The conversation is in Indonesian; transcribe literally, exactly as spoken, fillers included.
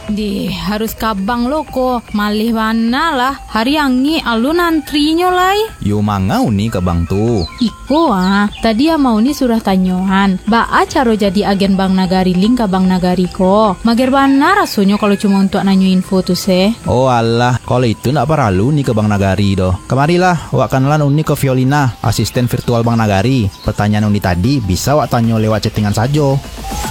Di harus kabang lo ko malih mana lah hari angi alun antrinya lai. Yo mangau ni ke bang tu. Iko ah, tadi ya mau ni surah tanyohan. Baa caro jadi agen Bank Nagari link ke Bank Nagari ko. Mager bana rasanya kalau cuma untuk nanyo info tu se. Oh alah, kalau itu nak perlu ni ke Bank Nagari doh. Kemarilah, wak kenalan uni ke Violina, asisten virtual Bank Nagari. Pertanyaan uni tadi bisa wak tanyo lewat chattingan saja.